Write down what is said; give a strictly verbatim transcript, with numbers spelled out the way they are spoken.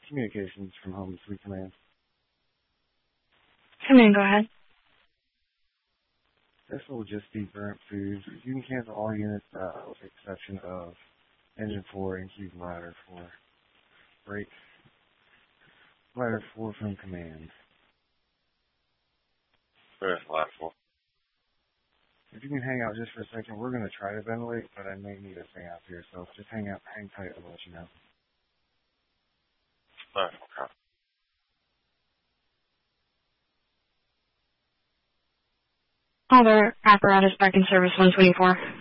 Communications from Home to Suite Command. Come in, go ahead. This will just be burnt food. You can cancel all units uh, with the exception of engine four and cube ladder four. Break ladder four from command. Where's ladder four? If you can hang out just for a second, we're going to try to ventilate, but I may need to stay out here, so just hang out, hang tight, I'll let you know. Alright, okay. Other apparatus back in service one twenty-four.